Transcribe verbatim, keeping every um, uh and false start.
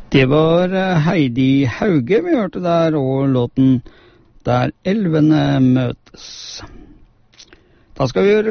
Det var Heidi Hauge vi hørte der, og låten Der elvene møtes. Da skal vi gjøre